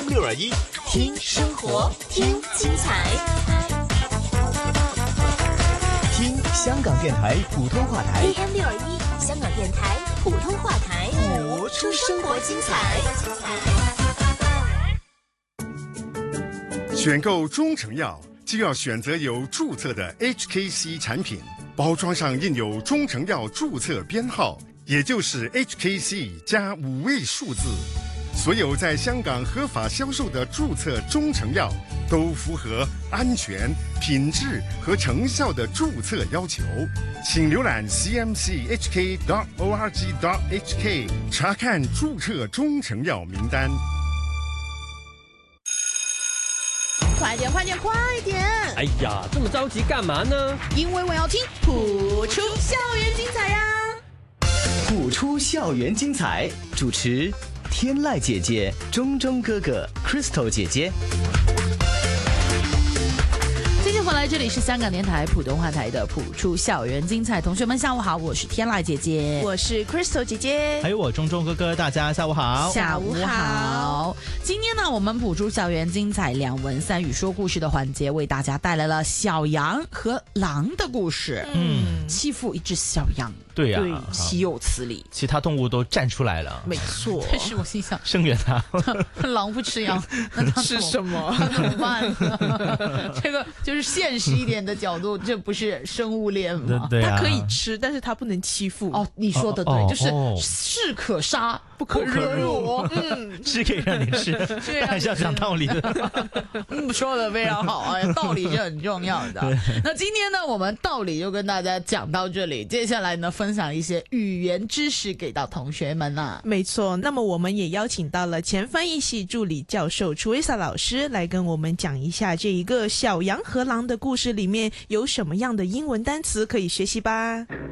AM621，听生活，听精彩，听香港电台普通话台。 AM621，香港电台普通话台， 播出生活精彩。 选购中成药就要选择有注册的 HKC 产品，包装上印有中成药注册编号，也就是 HKC 加5位数字。所有在香港合法销售的注册中成药都符合安全、品质和成效的注册要求。请浏览 cmchk.org.hk 查看注册中成药名单。 快点快点快点！ 哎呀，这么着急干嘛呢？ 因为我要听谱出校园精彩呀！ 谱出校园精彩，主持天籁姐姐、钟钟哥哥、Crystal 姐姐。 继续回来，这里是香港电台普通话台的谱出校园精彩，同学们下午好，我是天籁姐姐， 我是 Crystal 姐姐， 还有我钟钟哥哥，大家下午好。 下午好。今天呢，我们谱出校园精彩2文3语说故事的环节，为大家带来了小羊和狼的故事。欺负一只小羊， 对呀， 岂有此理！ 其他动物都站出来了， 没错。 但是我心想， 声援他， 狼不吃羊，那他是什么？ 他怎么办？这个就是现实一点的角度，这不是生物链吗？ 对啊， 它可以吃，但是它不能欺负。 哦，你说的对，就是士可杀，不可辱。 是可以让你吃，但还是要讲道理的。 说的非常好啊，道理是很重要的。那今天呢，我们道理就跟大家讲到这里，接下来呢，分享一些语言知识给到同学们啊。 没错，那么我们也邀请到了前翻译系助理教授楚维萨老师来跟我们讲一下这一个小羊和狼的故事里面有什么样的英文单词可以学习吧。